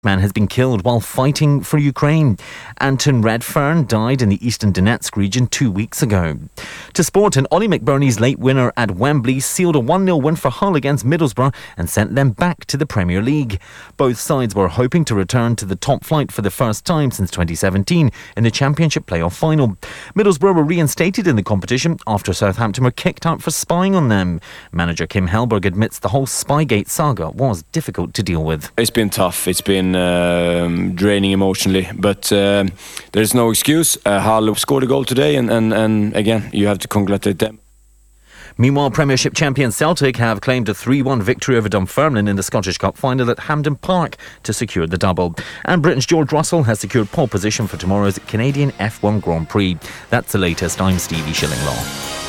Man has been killed while fighting for Ukraine. Anton Redfern died in the eastern Donetsk region 2 weeks ago. To sport, and Ollie McBurney's late winner at Wembley sealed a 1-0 win for Hull against Middlesbrough and sent them back to the Premier League. Both sides were hoping to return to the top flight for the first time since 2017 in the Championship playoff final. Middlesbrough were reinstated in the competition after Southampton were kicked out for spying on them. Manager Kim Hellberg admits the whole Spygate saga was difficult to deal with. It's been tough. It's been draining emotionally, but there's no excuse. Hull scored a goal today, and again, you have to congratulate them. Meanwhile, Premiership champion Celtic have claimed a 3-1 victory over Dunfermline in the Scottish Cup final at Hampden Park to secure the double. And Britain's George Russell has secured pole position for tomorrow's Canadian F1 Grand Prix. That's the latest. I'm Stevie Shillinglaw.